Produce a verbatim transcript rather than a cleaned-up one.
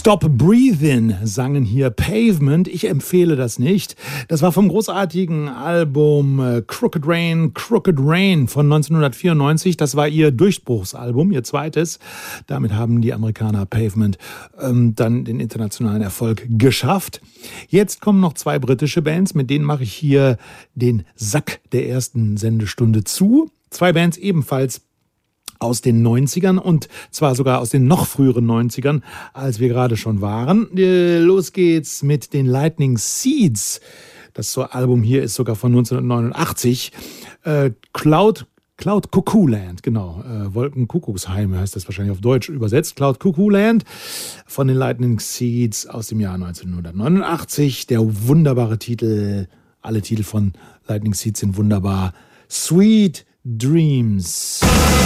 Stop Breathin' sangen hier Pavement. Ich empfehle das nicht. Das war vom großartigen Album äh, Crooked Rain, Crooked Rain von neunzehnhundertvierundneunzig. Das war ihr Durchbruchsalbum, ihr zweites. Damit haben die Amerikaner Pavement ähm, dann den internationalen Erfolg geschafft. Jetzt kommen noch zwei britische Bands, mit denen mache ich hier den Sack der ersten Sendestunde zu. Zwei Bands ebenfalls aus den neunzigern und zwar sogar aus den noch früheren neunzigern, als wir gerade schon waren. Los geht's mit den Lightning Seeds. Das so Album hier ist sogar von neunzehnhundertneunundachtzig. Äh, Cloud, Cloud Cuckoo Land, genau. Äh, Wolkenkuckucksheim heißt das wahrscheinlich auf Deutsch übersetzt. Cloud Cuckoo Land von den Lightning Seeds aus dem Jahr neunzehnhundertneunundachtzig. Der wunderbare Titel, alle Titel von Lightning Seeds sind wunderbar. Sweet Dreams.